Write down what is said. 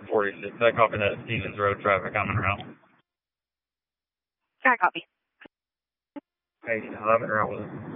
46. I copy that Stevens Road traffic coming around. I copy. Hey, 11 route with it.